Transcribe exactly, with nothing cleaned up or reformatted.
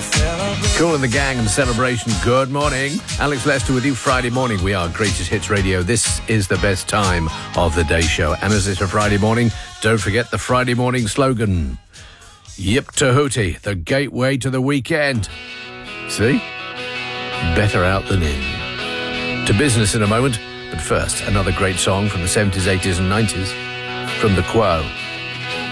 Cool and the Gang and Celebration. Good morning. Alex Lester with you Friday morning. We are Greatest Hits Radio. This is the best time of the day show. And as it's a Friday morning, don't forget the Friday morning slogan. Yip to Hootie, the gateway to the weekend. See? Better out than in. To business in a moment. But first, another great song from the seventies, eighties and nineties from The Quo.